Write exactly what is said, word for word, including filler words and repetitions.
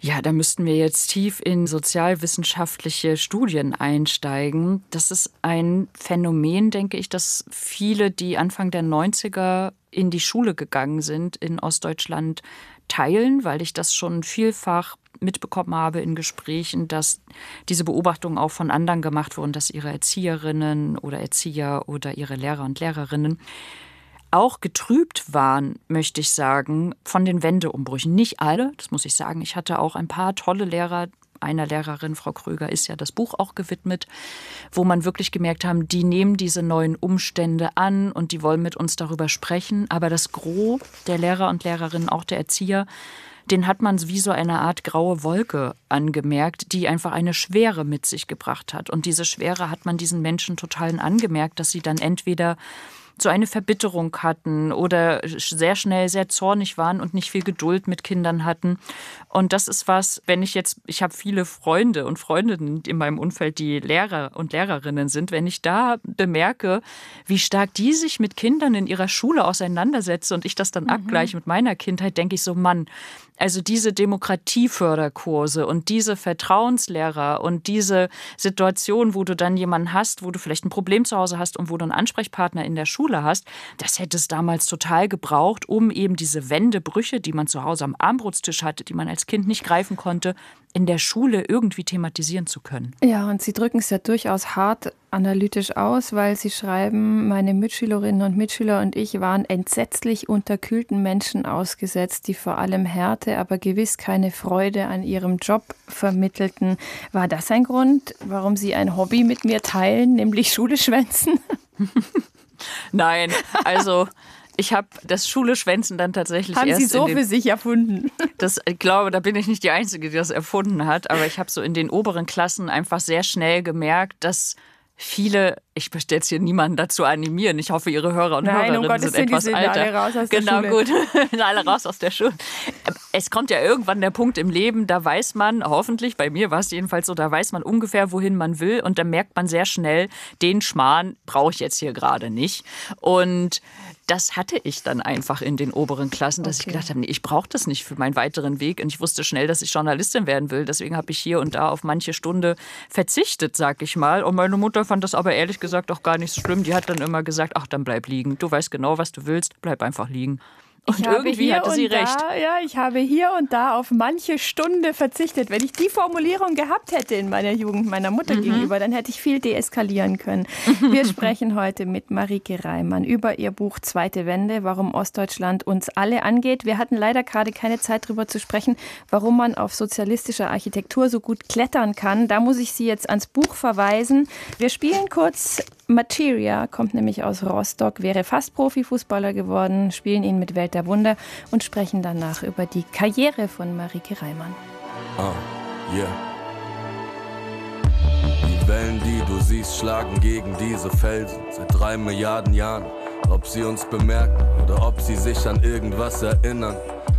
Ja, da müssten wir jetzt tief in sozialwissenschaftliche Studien einsteigen. Das ist ein Phänomen, denke ich, dass viele, die Anfang der neunziger in die Schule gegangen sind in Ostdeutschland, teilen, weil ich das schon vielfach mitbekommen habe in Gesprächen, dass diese Beobachtungen auch von anderen gemacht wurden, dass ihre Erzieherinnen oder Erzieher oder ihre Lehrer und Lehrerinnen auch getrübt waren, möchte ich sagen, von den Wendeumbrüchen. Nicht alle, das muss ich sagen. Ich hatte auch ein paar tolle Lehrer. Einer Lehrerin, Frau Kröger, ist ja das Buch auch gewidmet, wo man wirklich gemerkt haben, die nehmen diese neuen Umstände an und die wollen mit uns darüber sprechen. Aber das Gros der Lehrer und Lehrerinnen, auch der Erzieher, den hat man wie so eine Art graue Wolke angemerkt, die einfach eine Schwere mit sich gebracht hat. Und diese Schwere hat man diesen Menschen total angemerkt, dass sie dann entweder so eine Verbitterung hatten oder sehr schnell sehr zornig waren und nicht viel Geduld mit Kindern hatten. Und das ist was, wenn ich jetzt, ich habe viele Freunde und Freundinnen in meinem Umfeld, die Lehrer und Lehrerinnen sind, wenn ich da bemerke, wie stark die sich mit Kindern in ihrer Schule auseinandersetzen und ich das dann mhm. abgleiche mit meiner Kindheit, denke ich so, Mann, also diese Demokratieförderkurse und diese Vertrauenslehrer und diese Situation, wo du dann jemanden hast, wo du vielleicht ein Problem zu Hause hast und wo du einen Ansprechpartner in der Schule hast, das hätte es damals total gebraucht, um eben diese Wendebrüche, die man zu Hause am Armbrotstisch hatte, die man als Kind nicht greifen konnte, in der Schule irgendwie thematisieren zu können. Ja, und Sie drücken es ja durchaus hart analytisch aus, weil Sie schreiben, meine Mitschülerinnen und Mitschüler und ich waren entsetzlich unterkühlten Menschen ausgesetzt, die vor allem Härte, aber gewiss keine Freude an ihrem Job vermittelten. War das ein Grund, warum Sie ein Hobby mit mir teilen, nämlich Schule schwänzen? Nein, also ich habe das Schule-Schwänzen dann tatsächlich Haben erst Sie so in den, für sich erfunden? Das, ich glaube, da bin ich nicht die Einzige, die das erfunden hat. Aber ich habe so in den oberen Klassen einfach sehr schnell gemerkt, dass viele, ich möchte jetzt hier niemanden dazu animieren. Ich hoffe, Ihre Hörer und Nein, Hörerinnen um Gottes sind Willen, etwas die sind älter. alle raus aus der genau, Schule. gut. Alle raus aus der Schule. Es kommt ja irgendwann der Punkt im Leben, da weiß man, hoffentlich, bei mir war es jedenfalls so, da weiß man ungefähr, wohin man will. Und da merkt man sehr schnell, den Schmarrn brauche ich jetzt hier gerade nicht. Und das hatte ich dann einfach in den oberen Klassen, dass okay. ich gedacht habe, nee, ich brauche das nicht für meinen weiteren Weg. Und ich wusste schnell, dass ich Journalistin werden will. Deswegen habe ich hier und da auf manche Stunde verzichtet, sag ich mal. Und meine Mutter fand das aber ehrlich gesagt auch gar nicht so schlimm. Die hat dann immer gesagt, ach, dann bleib liegen. Du weißt genau, was du willst, bleib einfach liegen. Und ich habe irgendwie hier hatte sie und da, recht. Ja, ich habe hier und da auf manche Stunde verzichtet. Wenn ich die Formulierung gehabt hätte in meiner Jugend meiner Mutter mhm. gegenüber, dann hätte ich viel deeskalieren können. Wir sprechen heute mit Marieke Reimann über ihr Buch Zweite Wende, warum Ostdeutschland uns alle angeht. Wir hatten leider gerade keine Zeit darüber zu sprechen, warum man auf sozialistischer Architektur so gut klettern kann. Da muss ich Sie jetzt ans Buch verweisen. Wir spielen kurz. Materia kommt nämlich aus Rostock, wäre fast Profifußballer geworden, spielen ihn mit Welt der Wunder und sprechen danach über die Karriere von Marieke Reimann. Oh, yeah. Die Wellen, die du siehst, schlagen gegen diese Felsen seit drei Milliarden Jahren. Ob sie uns bemerken oder ob sie sich an irgendwas erinnern.